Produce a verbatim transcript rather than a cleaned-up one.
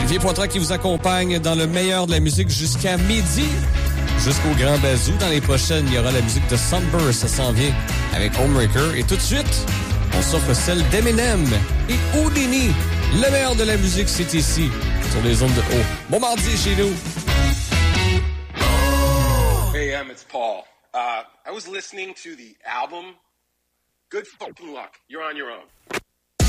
Olivier Poitras qui vous accompagne dans le meilleur de la musique jusqu'à midi. Jusqu'au Grand Bazou. Dans les prochaines, il y aura la musique de Sunburst, ça s'en vient avec Homewrecker. Et tout de suite, on s'offre celle d'Eminem et Houdini. Le meilleur de la musique, c'est ici, sur les ondes de haut. Bon mardi chez nous. Hey, Em, it's Paul. Uh, I was listening to the album. Good fucking luck. You're on your own.